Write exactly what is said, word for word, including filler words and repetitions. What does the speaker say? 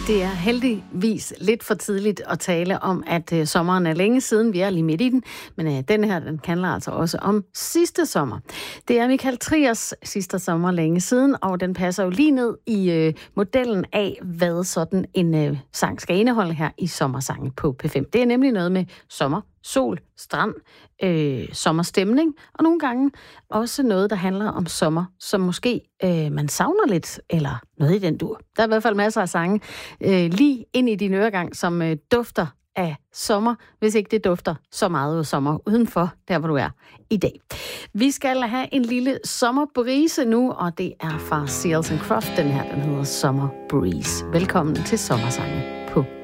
Det er heldigvis lidt for tidligt at tale om, at øh, sommeren er længe siden. Vi er lige midt i den, men øh, den her den handler altså også om sidste sommer. Det er Michael Triers sidste sommer længe siden, og den passer jo lige ned i øh, modellen af, hvad sådan en øh, sang skal indeholde her i Sommersange på P fem. Det er nemlig noget med sommer, sol, strand, øh, sommerstemning, og nogle gange også noget, der handler om sommer, som måske øh, man savner lidt, eller noget i den dur. Der er i hvert fald masser af sange øh, lige ind i din øregang, som øh, dufter af sommer, hvis ikke det dufter så meget af sommer udenfor, der hvor du er i dag. Vi skal have en lille sommerbrise nu, og det er fra Seals and Croft. Den her, den hedder Summer Breeze. Velkommen til Sommersange på